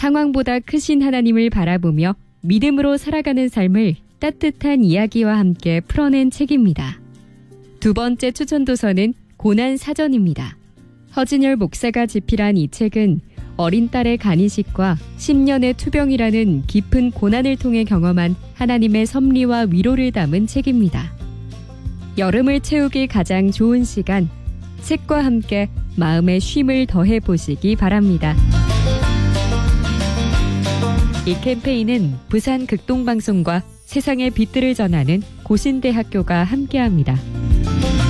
상황보다 크신 하나님을 바라보며 믿음으로 살아가는 삶을 따뜻한 이야기와 함께 풀어낸 책입니다. 두 번째 추천 도서는 고난사전입니다. 허진열 목사가 집필한 이 책은 어린 딸의 간이식과 10년의 투병이라는 깊은 고난을 통해 경험한 하나님의 섭리와 위로를 담은 책입니다. 여름을 채우기 가장 좋은 시간, 책과 함께 마음의 쉼을 더해 보시기 바랍니다. 이 캠페인은 부산 극동방송과 세상의 빛들을 전하는 고신대학교가 함께합니다.